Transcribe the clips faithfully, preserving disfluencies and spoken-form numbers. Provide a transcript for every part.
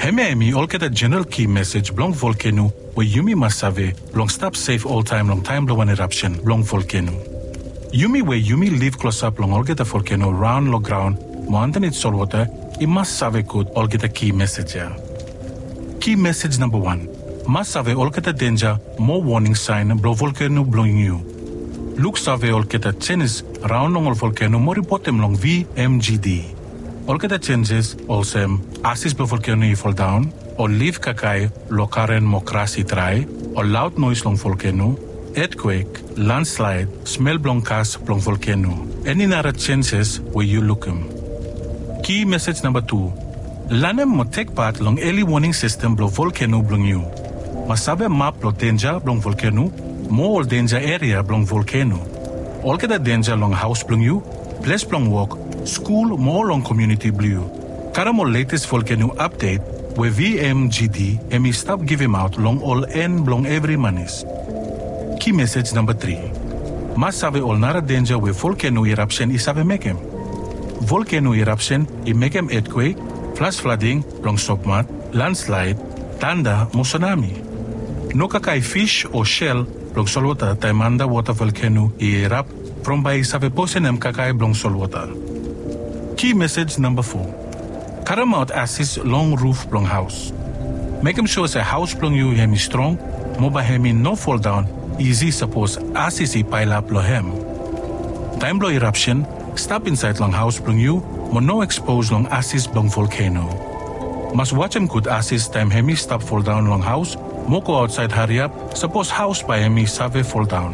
Heme emi olketa general key message blong volcano where Yumi must save long stop safe all time long time blow an eruption blong volcano. Yumi where Yumi live close up long olketa volcano round lo ground mo underneath saltwater I must save code olketa key message ya. Key message number one. Must save olketa danger more warning sign blow volcano blowing you. Look save olketa changes round long volcano more reportem long V M G D. Olketa changes also assist blow volcano fall down or leave kakai lokaren mokrasi try or loud noise long volcano, earthquake, landslide, smell blong cast blong volcano. Any other changes where you look them. Key message number two. Lanem mo take part long early warning system blow volcano blong you. Masabe map blow danger blong volcano, more danger area blong volcano. Olketa danger long house blong you, place blong walk, school more long community blue. Karamo latest volcano update where V M G D emi stop give him out long all end blong every manis. Key message number three. Mas sabe all nara danger where volcano eruption is sabe make him. Volcano eruption I make him earthquake, flash flooding, long submat, landslide, thunder, mo tsunami. No kakai fish or shell blong saltwater taimanda water volcano I erupt from by sabe posenem kakai blong saltwater. Key message number four. Karam out assist long roof blong house. Make him sure say house blong you hemi strong, moba hemi no fall down, easy suppose assist I pile up lo hem. Time blow eruption, stop inside long house blong you, mo no expose long assist blong volcano. Must watch him good assist time hemi stop fall down long house, mo go outside hurry up, suppose house by hemi save fall down.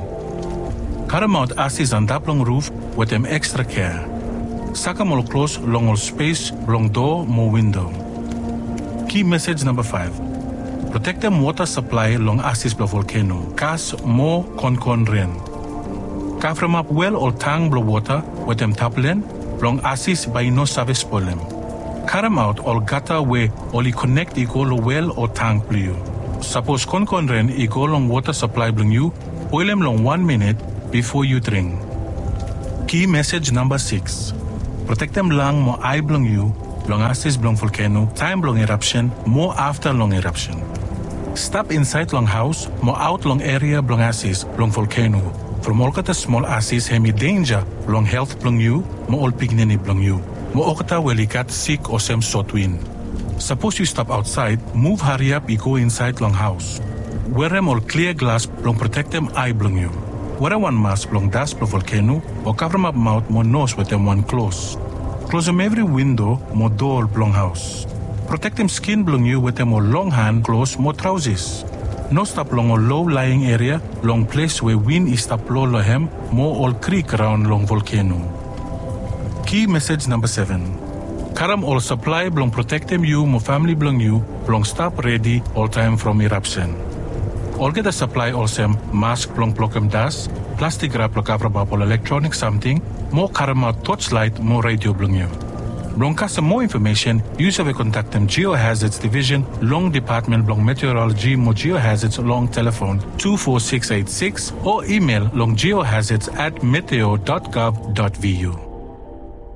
Karam out assist on top long roof with them extra care. Saka mo close long all space, long door, more window. Key message number five. Protect them water supply long assist blow volcano. Kas more con con rain. Ka from up well or tang blow water with them taplen, long assist by no service spoil them. Karam out all gutter way only connect equal well or tank blue. Suppose con con rain equal long water supply bring you, oil them long one minute before you drink. Key message number six. Protect them lang mo eye blong you, long assist blong volcano, time blong eruption, more after long eruption. Stop inside long house, mo out long area blong assist blong volcano. From all kata small assist hemi danger blong health blong you, mo all pignini blong you. Mo okata weli kat sick or sem sotwin. Suppose you stop outside, move hurry up you go inside long house. Wear them all clear glass blong protect them eye blong you. Wear one mask blong dust blong volcano or cover up mouth mo nose with them one close. Close them every window mo door blong house. Protect them skin blong you with them more long hand close mo trousers. No stop long or low lying area, long place where wind is stop low lo hem, more all creek around long volcano. Key message number seven. Karam all supply blong protect them you mo family blong you, blong stop ready all time from eruption. All get a supply also mask blong block dust, plastic wrap block cover up all electronic something, more karama torchlight, more radio blong you. Blong cast more information, use of a contact them Geohazards Division, Long Department Blong Meteorology, mo Geohazards long telephone two four six eight six or email long geohazards at meteo dot gov dot v u.